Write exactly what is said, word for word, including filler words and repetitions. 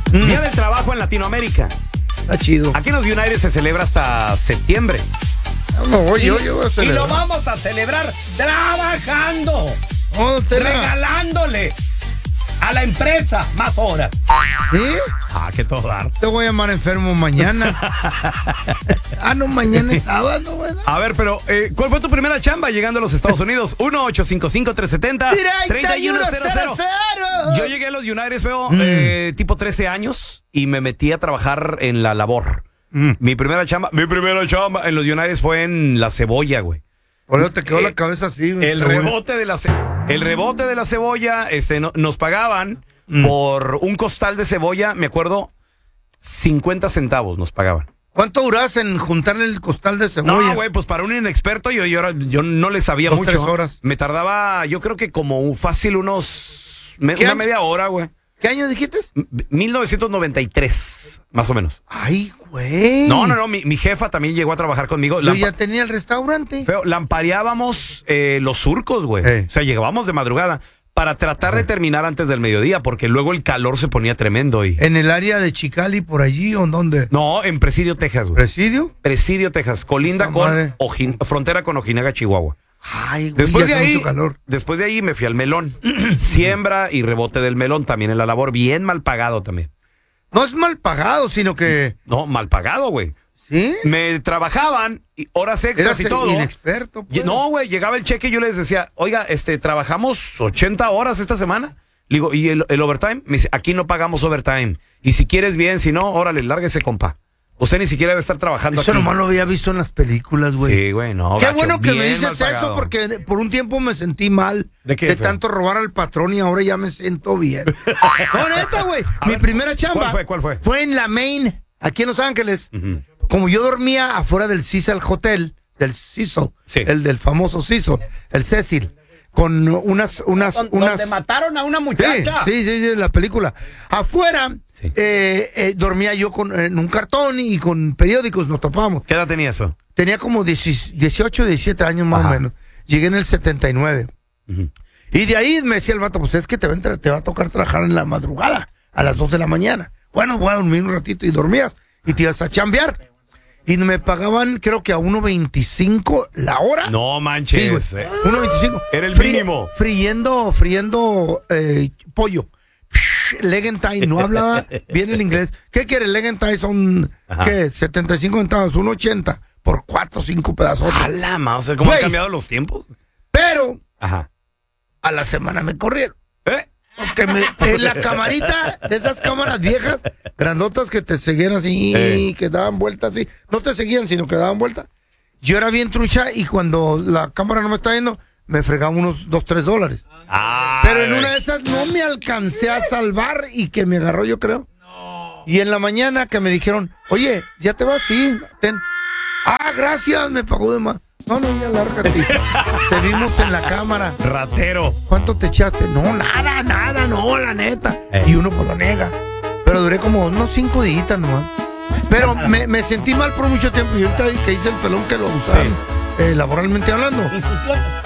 Mm. Día del Trabajo en Latinoamérica. Está chido. Aquí en los United se celebra hasta septiembre. No, voy, yo, yo voy a Y celebrar. lo vamos a celebrar trabajando. Oh, regalándole a la empresa más horas. ¿Sí? Ah, qué todo dar. Te voy a llamar enfermo mañana. Ah, no, mañana es sábado, güey. A ver, pero, eh, ¿cuál fue tu primera chamba llegando a los Estados Unidos? uno ocho cinco cinco, tres siete cero, tres uno cero cero. Yo llegué a los United, veo, mm. eh, tipo trece años y me metí a trabajar en la labor. Mm. Mi primera chamba, mi primera chamba en los United fue en la cebolla, güey. Por eso te quedó eh, la cabeza así, güey. El rebote de la ce- el rebote de la cebolla, este, no, nos pagaban mm. por un costal de cebolla, me acuerdo, cincuenta centavos nos pagaban. ¿Cuánto durás en juntar el costal de cebolla? No, güey, pues para un inexperto yo, yo, yo no le sabía Dos, mucho. tres horas. Me tardaba, yo creo que como fácil unos, me, una año? media hora, güey. ¿Qué año dijiste? mil novecientos noventa y tres, más o menos. Ay, güey. No, no, no, mi, mi jefa también llegó a trabajar conmigo. Yo Lampa- ya tenía el restaurante. Feo, lampareábamos eh, los surcos, güey. Hey. O sea, llegábamos de madrugada para tratar de terminar antes del mediodía, porque luego el calor se ponía tremendo. Y... ¿En el área de Chicali, por allí o en dónde? No, en Presidio, Texas, güey. ¿Presidio? Presidio, Texas. Colinda Esa con madre. Ojin- frontera con Ojinaga, Chihuahua. Ay, güey, Después ya de, hace ahí, mucho calor. después de ahí me fui al melón. Siembra y rebote del melón también en la labor. Bien mal pagado también. No es mal pagado, sino que... No, mal pagado, güey. ¿Sí? Me trabajaban y horas extras Eras y todo. inexperto, pues. Y- No, güey, llegaba el cheque y yo les decía, oiga, este, trabajamos ochenta horas esta semana. Le digo, ¿y el, el overtime? Me dice, aquí no pagamos overtime. Y si quieres bien, si no, órale, lárguese, compa. Usted ni siquiera debe estar trabajando Eso aquí. nomás lo había visto en las películas, güey. Sí, güey, no. Qué gacho, bueno que me bien dices mal eso, pagado. porque por un tiempo me sentí mal ¿De qué, feo? tanto robar al patrón y ahora ya me siento bien. No, neta, güey. Mi ver, primera chamba ¿cuál fue, cuál fue? fue en la Main, aquí en Los Ángeles. Ujú. Como yo dormía afuera del Cecil Hotel, del Cecil, Sí. el del famoso Cecil, el Cecil, con unas, unas, Don- unas. Donde mataron a una Sí, muchacha. sí, sí, sí, la película. Afuera Sí. eh, eh, dormía yo con, en un cartón y con periódicos nos topábamos. ¿Qué edad tenías, feo? Tenía como dieciocho, diecisiete años más Ajá. o menos. Llegué en el setenta y nueve. Ujú. Y de ahí me decía el vato, pues es que te va, a entrar- te va a tocar trabajar en la madrugada, a las dos de la mañana. Bueno, voy a dormir un ratito y dormías y te ibas a chambear. Y me pagaban creo que a uno veinticinco la hora. No manches. Sí, güey. eh. uno veinticinco. Era el Fri- mínimo. Friendo, friendo eh, pollo. Leg and tie, no hablaba bien el inglés. ¿Qué quiere? Leg and tie son, Ajá. ¿qué? setenta y cinco centavos, uno ochenta por cuatro o cinco pedazos. A la mouse, ¿cómo Güey. han cambiado los tiempos? Pero Ajá. a la semana me corrieron. ¿Eh? Porque me, en la camarita, de esas cámaras viejas, grandotas que te seguían así, Eh. que daban vueltas así. No te seguían, sino que daban vueltas. Yo era bien trucha y cuando la cámara no me está viendo, me fregaban unos dos, tres dólares. Ah, Pero en una de esas no me alcancé a salvar y que me agarró, yo creo. Y en la mañana que me dijeron, oye, ¿ya te vas? Sí, ten. Ah, gracias, me pagó de más. No, no, ya lárgate. Te vimos en la cámara. ratero. ¿Cuánto te echaste? No, nada, nada, no, la neta. Eh. Y uno pues lo nega. Pero duré como unos cinco días nomás. Pero me, me sentí mal por mucho tiempo. Y ahorita que hice el pelón que lo usaron, eh, laboralmente hablando.